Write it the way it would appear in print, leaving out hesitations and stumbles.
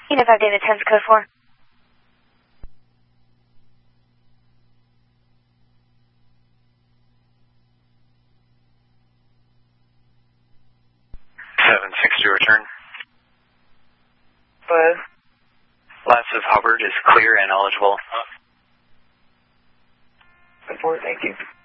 Unified David 10's code 4. Return. Last of Hubbard is clear and eligible. Report, thank you.